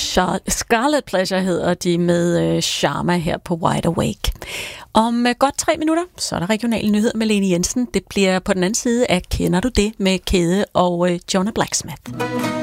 Scarlet Pleasure hedder de med Sharma her på Wide Awake. Om godt 3 minutter, så er der regionale nyheder med Lene Jensen. Det bliver på den anden side af Kender du det med Kæde og Jonah Blacksmith.